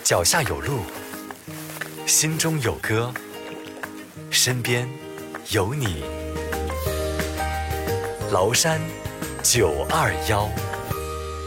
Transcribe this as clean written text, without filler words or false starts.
脚下有路，心中有歌，身边有你。崂山921。